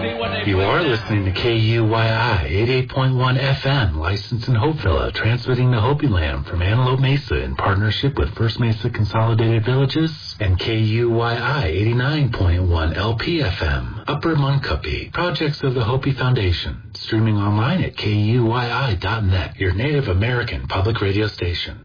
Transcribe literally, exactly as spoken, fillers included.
You are listening to K U Y I eighty-eight point one F M, licensed in Hopevilla, transmitting to Hopi Land from Antelope Mesa in partnership with First Mesa Consolidated Villages and K U Y I eighty-nine point one L P F M, Upper Muncupi, projects of the Hopi Foundation, streaming online at K U Y I dot net, your Native American public radio station.